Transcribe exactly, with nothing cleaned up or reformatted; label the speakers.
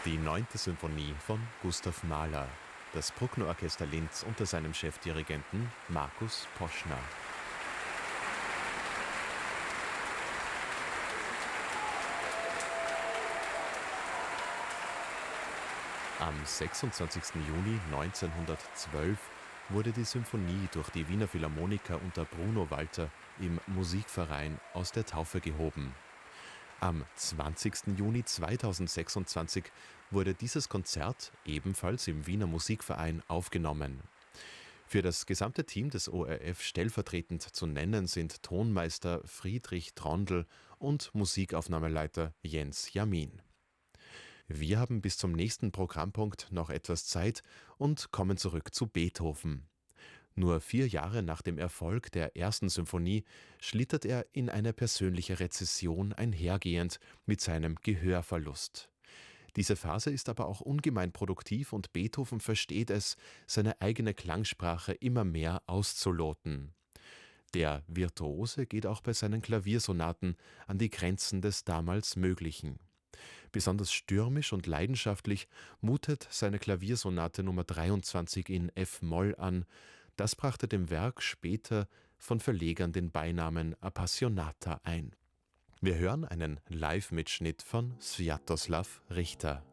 Speaker 1: Die neunte Symphonie von Gustav Mahler, das Bruckner Orchester Linz unter seinem Chefdirigenten Markus Poschner. Am sechsundzwanzigsten Juni neunzehnhundertzwölf wurde die Symphonie durch die Wiener Philharmoniker unter Bruno Walter im Musikverein aus der Taufe gehoben. Am zwanzigsten Juni zweitausendsechsundzwanzig wurde dieses Konzert ebenfalls im Wiener Musikverein aufgenommen. Für das gesamte Team des O R F stellvertretend zu nennen sind Tonmeister Friedrich Trondl und Musikaufnahmeleiter Jens Jamin. Wir haben bis zum nächsten Programmpunkt noch etwas Zeit und kommen zurück zu Beethoven. Nur vier Jahre nach dem Erfolg der ersten Symphonie schlittert er in eine persönliche Rezession einhergehend mit seinem Gehörverlust. Diese Phase ist aber auch ungemein produktiv und Beethoven versteht es, seine eigene Klangsprache immer mehr auszuloten. Der Virtuose geht auch bei seinen Klaviersonaten an die Grenzen des damals Möglichen. Besonders stürmisch und leidenschaftlich mutet seine Klaviersonate Nummer dreiundzwanzig in F-Moll an. Das brachte dem Werk später von Verlegern den Beinamen Appassionata ein. Wir hören einen Live-Mitschnitt von Swiatoslaw Richter.